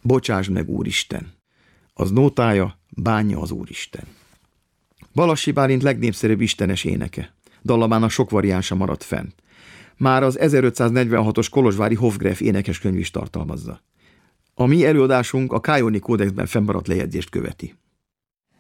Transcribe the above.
Bocsáss meg, Úristen! Az nótája Bánja az Úristen. Balassi Bálint legnépszerűbb istenes éneke. Dallamának sok variánsa maradt fenn. Már az 1546-os kolozsvári Hofgreff énekeskönyv is tartalmazza. A mi előadásunk a Kájoni kódexben fennmaradt lejegyzést követi.